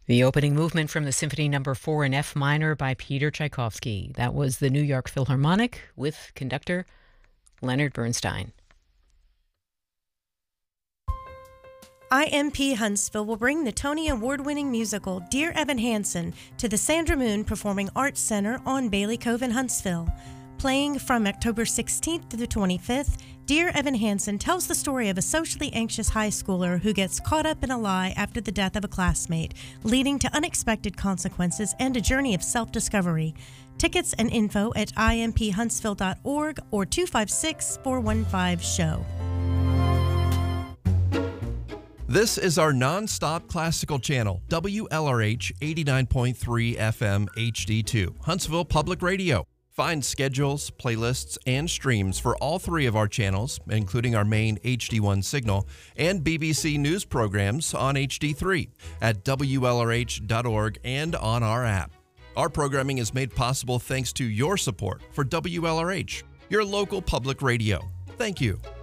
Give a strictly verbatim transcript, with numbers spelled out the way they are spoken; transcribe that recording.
The opening movement from the Symphony Number four in F minor by Peter Tchaikovsky. That was the New York Philharmonic with conductor Leonard Bernstein. I M P Huntsville will bring the Tony Award-winning musical Dear Evan Hansen to the Sandra Moon Performing Arts Center on Bailey Cove in Huntsville. Playing from October sixteenth to the twenty-fifth, Dear Evan Hansen tells the story of a socially anxious high schooler who gets caught up in a lie after the death of a classmate, leading to unexpected consequences and a journey of self-discovery. Tickets and info at I M P huntsville dot org or two five six, four one five, SHOW. This is our non-stop classical channel, W L R H eighty-nine point three F M H D two, Huntsville Public Radio. Find schedules, playlists, and streams for all three of our channels, including our main H D one signal, and B B C News programs on H D three at W L R H dot org and on our app. Our programming is made possible thanks to your support for W L R H, your local public radio. Thank you.